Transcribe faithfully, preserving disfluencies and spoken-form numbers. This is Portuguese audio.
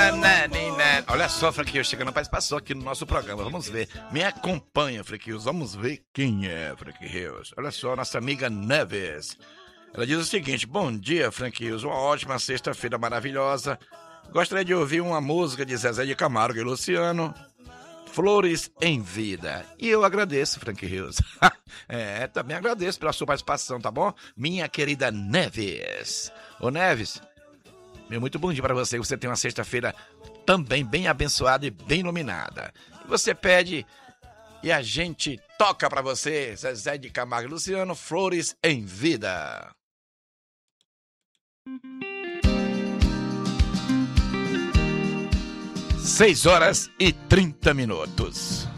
nananina. Olha só, Franquinho, chegando a participação aqui no nosso programa. Vamos ver. Me acompanha, Franquinho. Vamos ver quem é, Franquinho. Olha só, nossa amiga Neves. Ela diz o seguinte: bom dia, Franquinho. Uma ótima sexta-feira maravilhosa. Gostaria de ouvir uma música de Zezé de Camargo e Luciano, Flores em Vida. E eu agradeço, Frank Rios. É, também agradeço pela sua participação, tá bom? Minha querida Neves. Ô, Neves, meu muito bom dia pra você. Você tem uma sexta-feira também bem abençoada e bem iluminada. E você pede e a gente toca pra você, Zezé de Camargo e Luciano, Flores em Vida. Seis horas e trinta minutos.